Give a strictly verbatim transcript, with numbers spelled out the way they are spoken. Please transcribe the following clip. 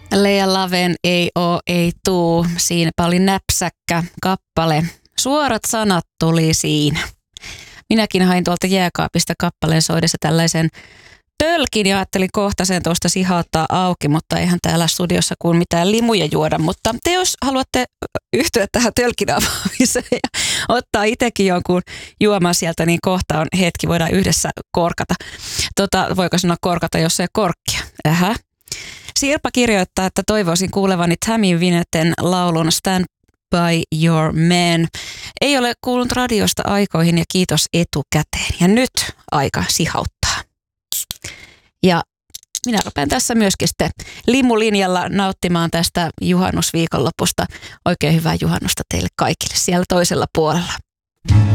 Leija Laven Ei oo, ei tuu. Siinäpä oli näpsäkkä kappale. Suorat sanat tuli siinä. Minäkin hain tuolta jääkaapista kappaleen soidessa tällaisen tölkin ja ajattelin kohta sen tuosta sihauttaa auki, mutta eihän täällä studiossa kuin mitään limuja juoda. Mutta te jos haluatte yhtyä tähän tölkin avaamiseen ja ottaa itsekin jonkun juoman sieltä, niin kohta on hetki, voidaan yhdessä korkata. Tota, voiko sanoa korkata, jos ei korkkia? Ähä. Sirpa kirjoittaa, että toivoisin kuulevani Tammy Wynetten laulun Stand by Your Man. Ei ole kuulunut radiosta aikoihin ja kiitos etukäteen. Ja nyt aika sihauttaa. Ja minä rupean tässä myöskin sitten limulinjalla nauttimaan tästä juhannusviikonlopusta. Oikein hyvää juhannusta teille kaikille siellä toisella puolella.